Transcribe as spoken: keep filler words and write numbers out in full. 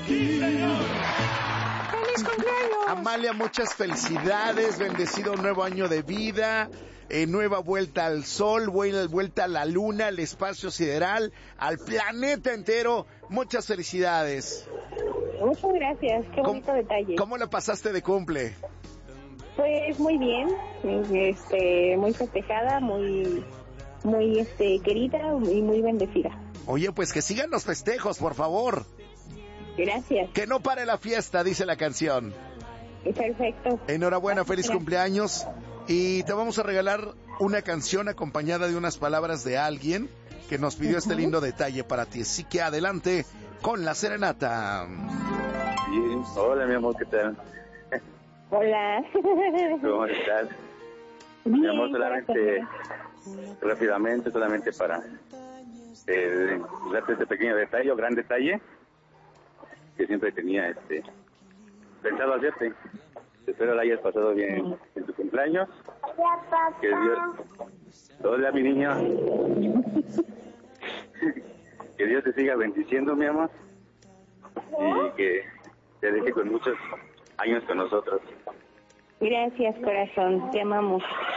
¡Feliz cumpleaños! Amalia, muchas felicidades, bendecido un nuevo año de vida, eh, nueva vuelta al sol, vuelta a la luna, al espacio sideral, al planeta entero. Muchas felicidades. Muchas gracias, qué bonito detalle. ¿Cómo la pasaste de cumple? Pues muy bien, este, muy festejada, muy, muy, este, querida y muy bendecida. Oye, pues que sigan los festejos, por favor. Gracias. Que no pare la fiesta, dice la canción. Perfecto. Enhorabuena, Gracias. feliz cumpleaños. Y te vamos a regalar una canción acompañada de unas palabras de alguien que nos pidió uh-huh. este lindo detalle para ti. Así que adelante con la serenata. Sí, hola mi amor, ¿qué tal? Hola. ¿Cómo estás? Bien, mi amor, solamente, rápidamente, solamente para eh, darte este pequeño detalle o gran detalle que siempre tenía este pensado hacerte. Espero la hayas pasado bien en tu cumpleaños. Que Dios... Hola, mi niño. Que Dios te siga bendiciendo, mi amor. Y que te deje con muchos años con nosotros. Gracias, corazón. Te amamos.